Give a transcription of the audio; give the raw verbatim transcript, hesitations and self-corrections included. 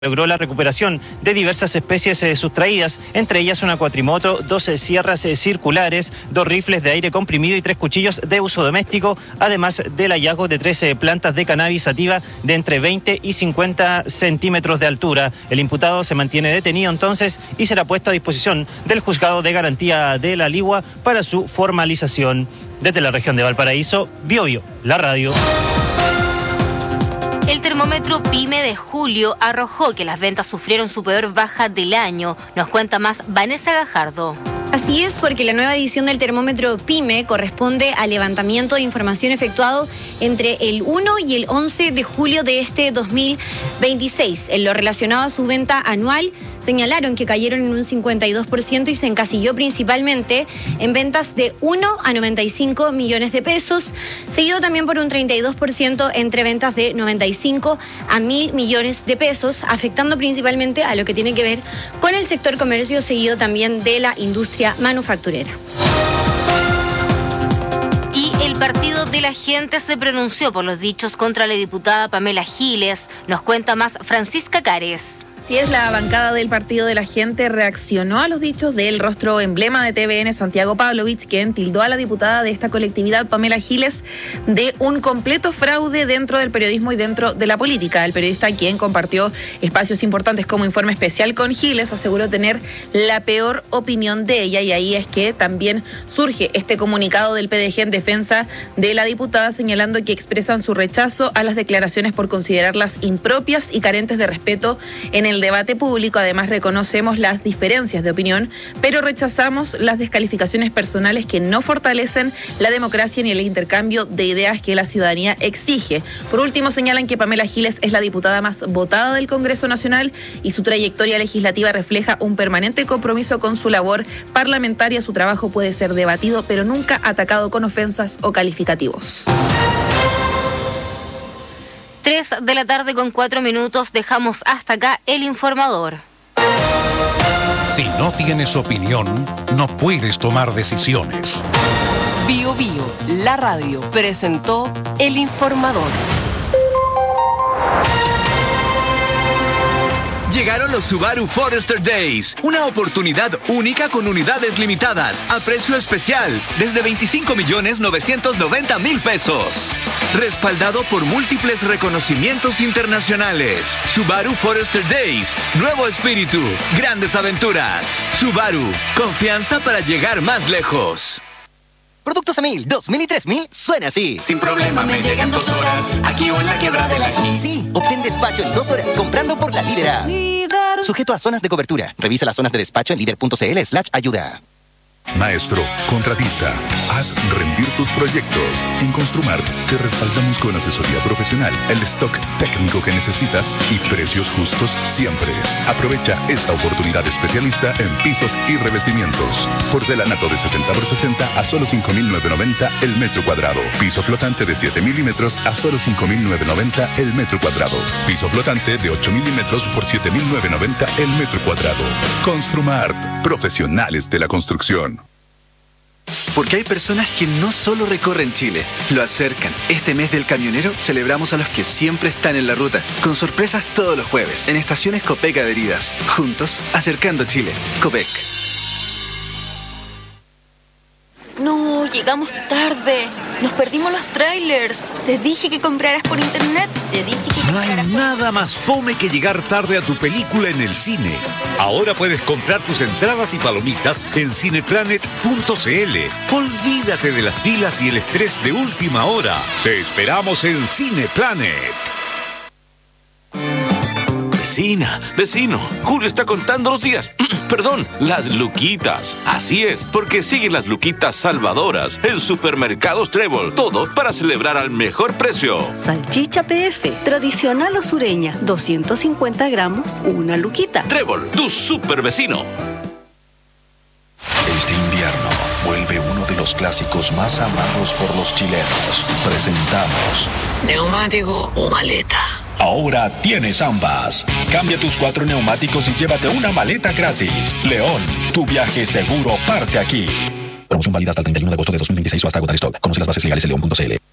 Logró la recuperación de diversas especies eh, sustraídas, entre ellas una cuatrimoto, doce sierras eh, circulares, dos rifles de aire comprimido y tres cuchillos de uso doméstico, además del hallazgo de trece plantas de cannabis sativa de entre veinte y cincuenta centímetros de altura. El imputado se mantiene detenido entonces y será puesto a disposición del juzgado de garantía de la Ligua para su formalización. Desde la región de Valparaíso, Biobío, la radio. El termómetro PYME de julio arrojó que las ventas sufrieron su peor baja del año. Nos cuenta más Vanessa Gajardo. Así es, porque la nueva edición del termómetro PYME corresponde al levantamiento de información efectuado entre el uno y el once de julio de este dos mil veintiséis. En lo relacionado a su venta anual, señalaron que cayeron en un cincuenta y dos por ciento y se encasilló principalmente en ventas de uno a noventa y cinco millones de pesos, seguido también por un treinta y dos por ciento entre ventas de noventa y cinco a mil millones de pesos, afectando principalmente a lo que tiene que ver con el sector comercio, seguido también de la industria manufacturera. Y el Partido de la Gente se pronunció por los dichos contra la diputada Pamela Giles. Nos cuenta más Francisca Cares. Así es, la bancada del Partido de la Gente reaccionó a los dichos del rostro emblema de T V N, Santiago Pavlovich, quien tildó a la diputada de esta colectividad, Pamela Giles, de un completo fraude dentro del periodismo y dentro de la política. El periodista, quien compartió espacios importantes como Informe Especial con Giles, aseguró tener la peor opinión de ella, y ahí es que también surge este comunicado del P D G en defensa de la diputada, señalando que expresan su rechazo a las declaraciones por considerarlas impropias y carentes de respeto en el debate público. Además, reconocemos las diferencias de opinión, pero rechazamos las descalificaciones personales que no fortalecen la democracia ni el intercambio de ideas que la ciudadanía exige. Por último, señalan que Pamela Giles es la diputada más votada del Congreso Nacional y su trayectoria legislativa refleja un permanente compromiso con su labor parlamentaria. Su trabajo puede ser debatido, pero nunca atacado con ofensas o calificativos. Tres de la tarde con cuatro minutos, dejamos hasta acá el informador. Si no tienes opinión, no puedes tomar decisiones. Biobío, la radio, presentó el informador. Llegaron los Subaru Forester Days, una oportunidad única con unidades limitadas, a precio especial, desde veinticinco millones novecientos noventa mil pesos. Respaldado por múltiples reconocimientos internacionales. Subaru Forester Days, nuevo espíritu, grandes aventuras. Subaru, confianza para llegar más lejos. Productos a mil, dos mil y tres mil suena así. Sin problema me llegan dos horas, aquí o en la quebrada del Ají. Sí, obtén despacho en dos horas comprando por la Líder. Líder. Sujeto a zonas de cobertura. Revisa las zonas de despacho en líder punto cl slash ayuda. Maestro, contratista, haz rendir tus proyectos. En Construmart te respaldamos con asesoría profesional, el stock técnico que necesitas y precios justos siempre. Aprovecha esta oportunidad especialista en pisos y revestimientos. Porcelanato de sesenta por sesenta a solo cinco mil novecientos noventa el metro cuadrado. Piso flotante de siete milímetros a solo cinco mil novecientos noventa el metro cuadrado. Piso flotante de ocho milímetros por siete mil novecientos noventa el metro cuadrado. Construmart, profesionales de la construcción. Porque hay personas que no solo recorren Chile, lo acercan. Este mes del camionero celebramos a los que siempre están en la ruta, con sorpresas todos los jueves, en estaciones Copec adheridas. Juntos, acercando Chile. Copec. No, llegamos tarde. Nos perdimos los trailers. Te dije que compraras por internet. Te dije que... No hay nada más fome que llegar tarde a tu película en el cine. Ahora puedes comprar tus entradas y palomitas en cineplanet punto cl. Olvídate de las filas y el estrés de última hora. Te esperamos en Cineplanet. Vecina, vecino, Julio está contando los días. Perdón, las luquitas. Así es, porque siguen las luquitas salvadoras en Supermercados Trébol. Todo para celebrar al mejor precio. Salchicha P F, tradicional o sureña, doscientos cincuenta gramos, una luquita. Trébol, tu super vecino. Este invierno vuelve uno de los clásicos más amados por los chilenos. Presentamos ¿neumático o maleta? Ahora tienes ambas. Cambia tus cuatro neumáticos y llévate una maleta gratis. León, tu viaje seguro parte aquí. Promoción válida hasta el treinta y uno de agosto de dos mil veintiséis o hasta agotar stock. Conoce las bases legales en león punto cl.